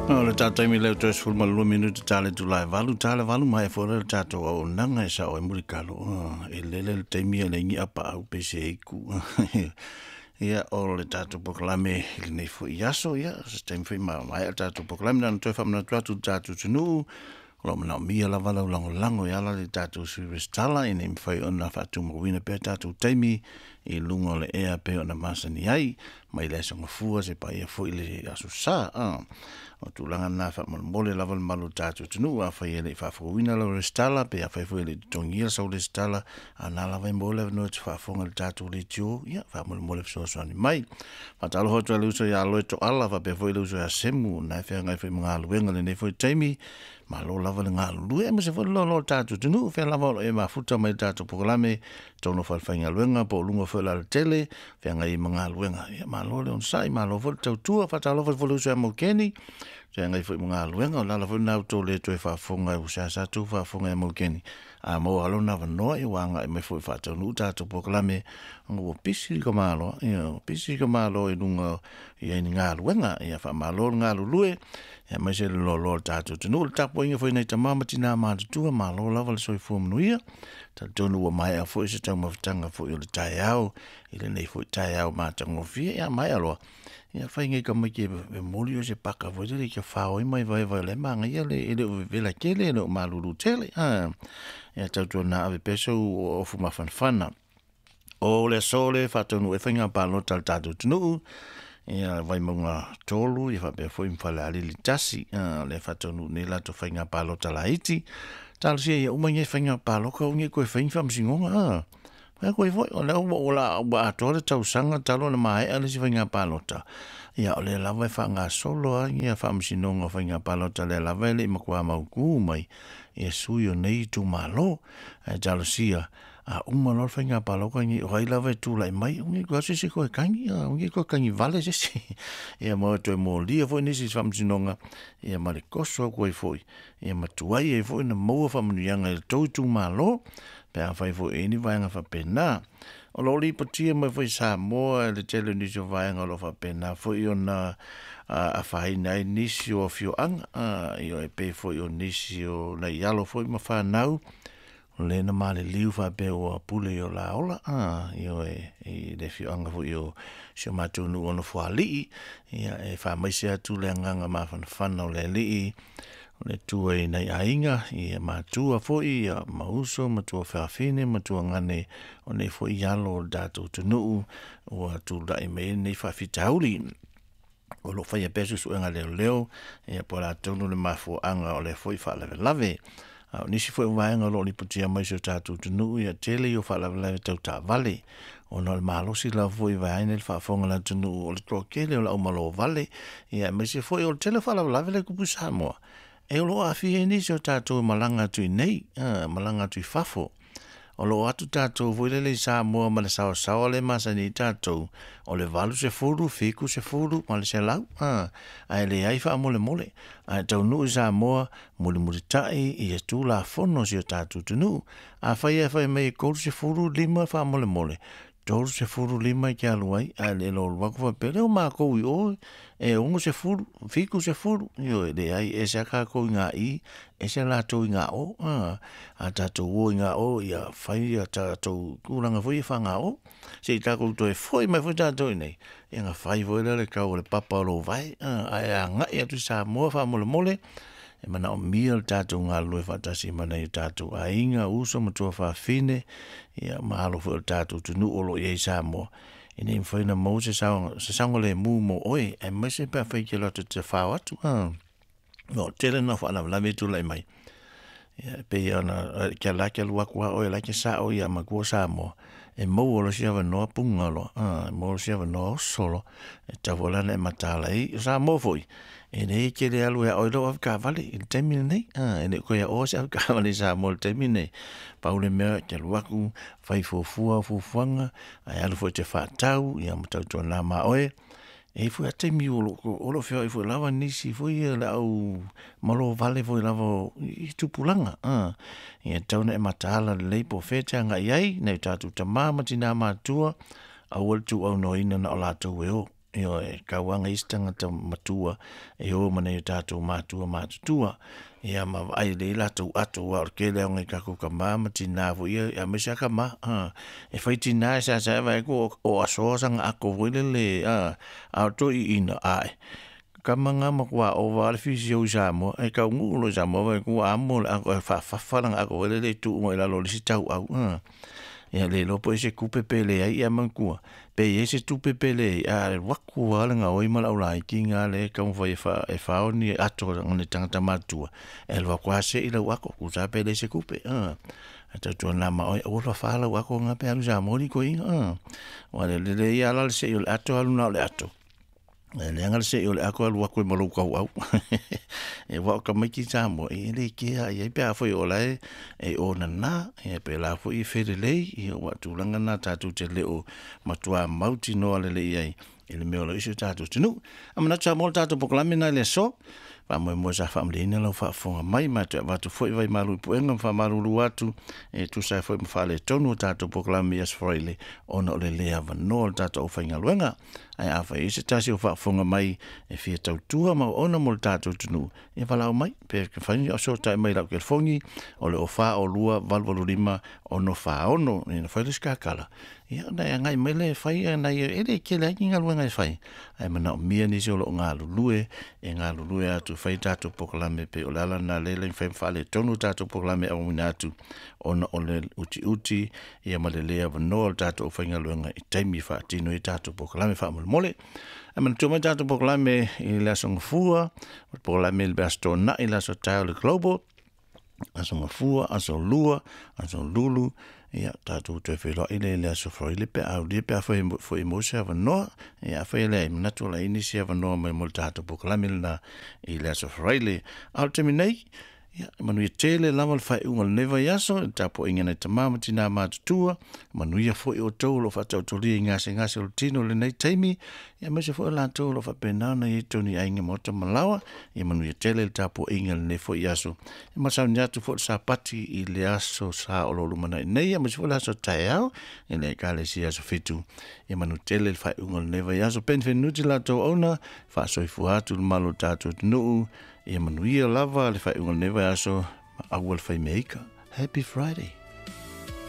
Le tātai mi leo tōs fulma lua minutu tāle tu lai valu mai fōra le tātou au nanga e sa o e murikalo. E lele le teimi le ngi apa au pese eiku. Ia o le tātou pokalame ili nei fo i aso ia. Se teimi fo i mai a tātou pokalame nana toi whamana tuatu tātou tunu. Lo mana o mia la walau lango ia la le tātou Silvestala i nei mwhai ona whātu mawina pe tātou teimi i lunga le ea pe ona masani ai. Mai le songa fua se pa ia fo i le aso sa. O tūlanga nā whamole lava le malu tātou tunu a whai ele i whawhawina lau le stala pe a whai fo ele tongia sau le stala a nā lava i mole no te whawhonga le tātou le tio ia whamole fsoaswani mai whatalo hotua le uso i aloe to ala wa pe fo ele uso i a semu nai whea ngai whai mga aluenga le nei fo i teimi ma lo lava le ngā lue e mase fo le lo tātou tunu whea lava e mafuta mai tātou pokalame tono whai aluenga po lunga fo le tele whea ngai mga aluenga ia ma lo le on sai ma lo fo le tautua whatalo fo le uso i a mokeni Te ngai foi mga luenga o lala foi nau tō le toi whafonga u sa tu whafonga e maukeni. A mo alo na wanoa i wanga i me foi whatau nu tātou pokalame o pisi ka malo, pisi ka malo i lunga i aini ngā luenga i a wha malo ngā lulue ia mai se lo tātou tunu le tapo inga foi nei tamama tina mātutua malo lava le soi fuamnuia ta tonu wa mai a foi se tau mawhitanga foi o le tai au i le nei foi tai au mātangofia ia mai aloa ia fai ngai ka mai ke moli o se paka voi le ke whao i mai vai le manga ia le vela kele no malulu tele ia tau na ave peso o fuma fanfana o le sole fatonu e whainga palo tal tatu tunu ia vai monga tolu ia whape foi mwhale alili tasi le fatonu ne lato whainga palo talaiti tal sia ia umangi whainga palo ka unge koe whainga msingonga Ia koe foi o leo o la atole tau sanga talo na mai ale si whainga palota. Ia o le lawa e whanga solo a ia whamsinonga whainga palota le lawa e le makua mauku mai. Ia sui o nei tu malo e jalosia a umalo whainga paloka ngi o hai lawa e tu lai mai ungi kua sisi koe kangi ungi koe kangi vale sisi. Ia mo toi mo lia foi nisi whamsinonga ia mare koso koe foi. Ia matuai e foi na maua whamunuianga e tau tu malo pe a fai fo eni vainga fa pena o lo li patia mai foi sa mo le tele ni so vainga lo fa pena foi ona a fai nai nisi o fio ang io e pe foi o nisi o na yalo foi ma fa nau le na male liu fa pe o pule o la ola io e le fio anga foi o so matu nu ono fo ali ia e fa mai se atu le nganga ma fa no le li le tua i nei ainga i matua foi i mauso matua whawhine matua ngane o nei foi i alo o dato tunu o atu lai mei nei whawhitauri o lo whai a pesu suenga leo i a pora tonu le mafo anga o le foi whalave o nisi foi waenga lo ni putia mai so dato tunu i a tele o whalave tau ta vale o no le malosi la foi vaina le whafonga la tunu o le trokele o la umalo vale i a mesi foi o le tele whalave le kupu Samoa e lo a fi ni so tato malanga tu nei malanga tu fafo o lo atu tato voile le sa mo ma le sa le masani tato o le valu se furu fiku se furu ma le se lau ai le ai fa mole ai tau nu sa mo muli tai i tu la fono si tato tu nu a fa me ko se furu lima fa mole Tolu se furu lima ki aluai, a le lo wakuwa pere o maa kou i oi, e ongo se furu, fiku se furu, yo e le ai, e se aka kou i ngā i, e se lato i ngā o, a tato o i ngā o, i a whai a tato kuranga fui i wha ngā o, se i tako to e foi mai fui tato i nei, e ngā whai foi le kau le papa o lo vai, a e a ngai atu sa mua wha mole, e mana o mia le tātou ngā lue whatasi mana i tātou a inga uso matua whawhine ia mahalo fo le tātou tunu olo i eisa mo e nei mwhaina mou se saunga le mu mo oe e mai se pia whai ke loto te whao atu no tele na whaana lame tu lai mai pe ia na kia lake luakua oe lake sa o ia makua sa mo e mou olo si awa noa pungalo mou si awa noa solo e tawolana e matalai sa mo foi e nei ke le alu e oilo av ka vale il temine nei e nei ko ya o se av ka vale sa mo temine paule me ke luaku fai fuanga ai alu fo te fa tau ia mo tau tona ma oe e fu ate mi olo fio fu lava nisi fu ia la au malo vale fu lava i tupulanga ia tau ne matala le po feta nga iai nei tatu tamama tina matua a wal tu au no ina na la tu weo Io e kawanga istanga ta matua e o mana i tātou mātua ia ma ai le latu atu wa ke le ngai ka ko kama tina vo ia me sa kama e fai tina sa vai ko o aso sang ako le a to I ina ai kama nga makwa o va le fisio jamo e ka ngulo jamo vai ko amo a fa lang ako le tu mo la lo si tau au ia le lopo se kupe pele ai ia mankua pe ese tu pepele a waku wala nga oi mala ula kinga le ka mo vai e fa oni ato ngone tangata matua e lo kwa se ila wako ku sa pele se kupe ata tu na ma oi o fa la wako nga pe alu ja mori ko wala le ia la se il ato alu na le ato le ngal se yo ako al wako mo ko au e wa ka mai ki samo e le ke ai pe a foi ola e ona na e pe la foi fedele e wa tu langa na ta tu te le o matua mauti no le le ai ele me ola iso ta tu tinu amana cha mo ta tu poklamina le so pa mo sa family ne lo fa fonga mai ma tu va tu foi vai malu puenga fa malu atu e tu sa foi fa le tonu ta tu poklamia sfoile ona le le ava no ta tu fa ngaluenga ai a fa ise tasi o fa fonga mai e fia tau tua ma ona mo tātou tunu e walau mai pe ke whani o so tai mai lau ke fongi o le o fa o lua valvalu lima ono fa ono e na whaile skakala ia nei ngai mele whai e nei e le ke le inga lua ngai whai ai mana o mia nisi o lo ngā lulue e ngā lulue atu whai tātou pokalame pe o lala na lele whai mwhale tonu tātou pokalame au mina atu ona o le uti ia ma le lea vanoa tātou whai ngā lua ngai taimi wha tino i tātou pokalame wha mole e man tuma tātou pokalame i la songfua pokalame il basto na i la so tau le global aso mafua aso lua aso lulu ia tātou te whelo i le aso froile pe au li pe a whai mo se ava noa ia whai le manatu la ini se ava noa mai mo tātou pokalame na i le aso froile au temi nei ia manu ia tele lama le whai unga le neva yaso tapo inga nei tamama tina mātutua manu ia fwoi o tau lo whatau toli i ngase o tino le nei taimi ia mese fwoi la tau lo whapenau na i toni a inga mota malawa ia manu ia tele le tapo inga le nefoi yaso ia masau nyatu fwoi sa pati i le aso sa o lo lumana i nei ia mese fwoi la so tae au i le kale si aso fitu ia manu tele le whai unga le neva yaso pen whenuti la tau auna wha soifu atu le malo tātou tunu ia manuia lava le whai unga neva aso awal whai meika. Happy Friday.